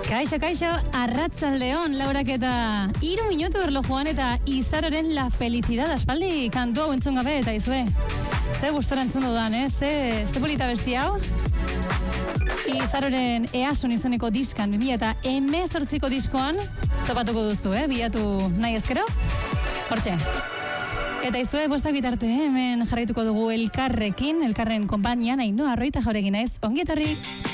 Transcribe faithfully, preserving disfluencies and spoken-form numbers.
Kaixo, kaixo, arratzaldeon, laurak eta hiru minutu erlojuan eta Izaroren La Felicidad aspaldi kantu hau entzun gabe eta izue. Ze gustora entzun dudan, eh? Ze, ze polita besti hau? Izaroren Eason izeneko diskan, bi mila eta hemezortziko diskoan, topatuko duzu, eh? Bilatu nahi ezkero? Hortxe. Eta izue, bostak bitarte, hemen jarraituko dugu elkarrekin, elkarren konpainian, Ainhoa Arroita Jaurekin naiz, ongi etorri!